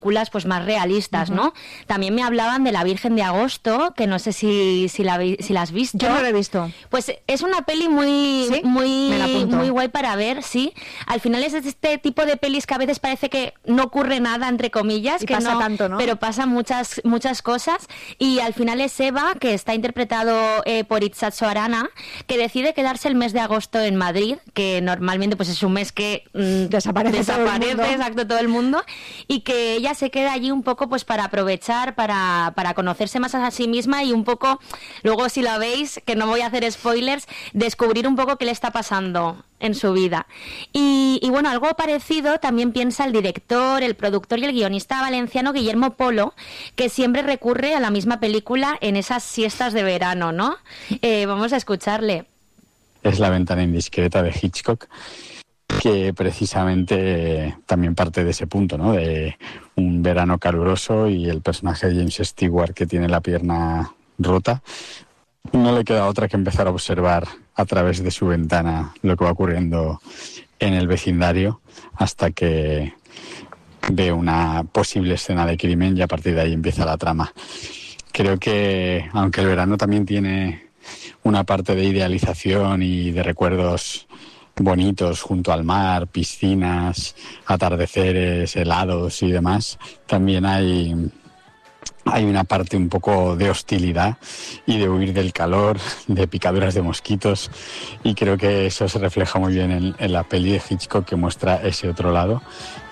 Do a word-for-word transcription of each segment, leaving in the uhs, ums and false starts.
pues más realistas, uh-huh. ¿no? También me hablaban de La Virgen de Agosto, que no sé si, si, la, si la has visto. Yo no la he visto. Pues es una peli muy, ¿Sí? muy, Me la apunto. muy guay para ver, sí. Al final es este tipo de pelis que a veces parece que no ocurre nada, entre comillas, y que pasa no, tanto, ¿no? Pero pasan muchas, muchas cosas. Y al final es Eva, que está interpretado eh, por Itzatso Arana, que decide quedarse el mes de agosto en Madrid, que normalmente pues es un mes que mmm, desaparece, desaparece todo el mundo. exacto, todo el mundo, y que ella se queda allí un poco pues para aprovechar, para, para conocerse más a sí misma y un poco, luego si lo veis, que no voy a hacer spoilers, descubrir un poco qué le está pasando en su vida. Y, y bueno, algo parecido también piensa el director, el productor y el guionista valenciano Guillermo Polo, que siempre recurre a la misma película en esas siestas de verano, ¿no? Eh, vamos a escucharle. Es La ventana indiscreta de Hitchcock, que precisamente también parte de ese punto, ¿no? De un verano caluroso y el personaje de James Stewart, que tiene la pierna rota. No le queda otra que empezar a observar a través de su ventana lo que va ocurriendo en el vecindario hasta que ve una posible escena de crimen y a partir de ahí empieza la trama. Creo que, aunque el verano también tiene una parte de idealización y de recuerdos bonitos junto al mar, piscinas, atardeceres, helados y demás, también hay, hay una parte un poco de hostilidad y de huir del calor, de picaduras de mosquitos, y creo que eso se refleja muy bien en, en la peli de Hitchcock, que muestra ese otro lado.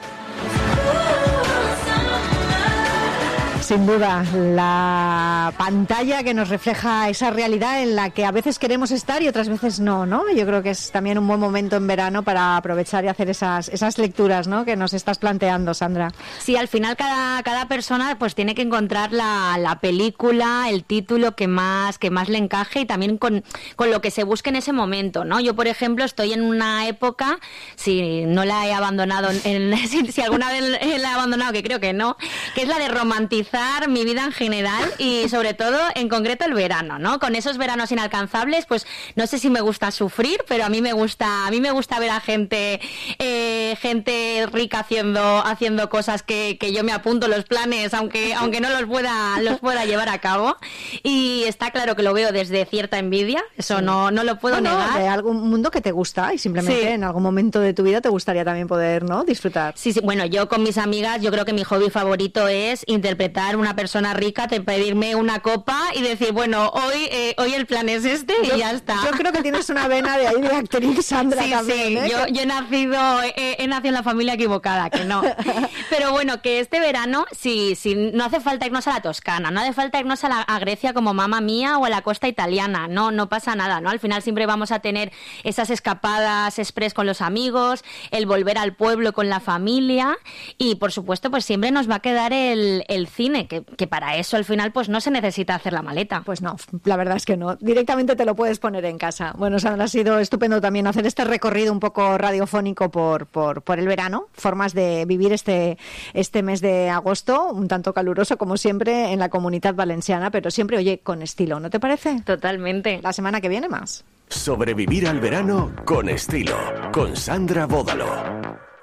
Sin duda, la pantalla que nos refleja esa realidad en la que a veces queremos estar y otras veces no, ¿no? Yo creo que es también un buen momento en verano para aprovechar y hacer esas esas lecturas, ¿no?, que nos estás planteando, Sandra. Sí, al final cada, cada persona pues tiene que encontrar la, la película, el título que más, que más le encaje y también con, con lo que se busque en ese momento, ¿no? Yo, por ejemplo, estoy en una época, si no la he abandonado, en, si, si alguna vez la he abandonado, que creo que no, que es la de romantizar mi vida en general y sobre todo en concreto el verano, ¿no? Con esos veranos inalcanzables, pues no sé si me gusta sufrir, pero a mí me gusta, a mí me gusta ver a gente, eh, gente rica haciendo, haciendo cosas que, que yo me apunto los planes, aunque, aunque no los pueda, los pueda llevar a cabo. Y está claro que lo veo desde cierta envidia, eso sí. no, no lo puedo no, negar. No, de algún mundo que te gusta y simplemente sí. en algún momento de tu vida te gustaría también poder, ¿no?, disfrutar. Sí, sí, bueno, yo con mis amigas, yo creo que mi hobby favorito es interpretar una persona rica, te pedirme una copa y decir, bueno, hoy eh, hoy el plan es este yo, y ya está. Yo creo que tienes una vena de ahí de actriz, Sandra, sí, también, sí. ¿eh? Yo, yo he nacido he, he nacido en la familia equivocada, que no. Pero bueno, que este verano, sí, sí, no hace falta irnos a la Toscana, no hace falta irnos a, la, a Grecia como Mamma Mía o a la costa italiana, no, no pasa nada, ¿no? Al final siempre vamos a tener esas escapadas express con los amigos, el volver al pueblo con la familia y, por supuesto, pues siempre nos va a quedar el, el cine, que que para eso al final pues no se necesita hacer la maleta. Pues no, la verdad es que no. Directamente te lo puedes poner en casa. Bueno, Sandra, ha sido estupendo también hacer este recorrido un poco radiofónico por, por, por el verano, formas de vivir este, este mes de agosto, un tanto caluroso como siempre en la Comunitat Valenciana, pero siempre, oye, con estilo, ¿no te parece? Totalmente. La semana que viene más. Sobrevivir al verano con estilo, con Sandra Bódalo.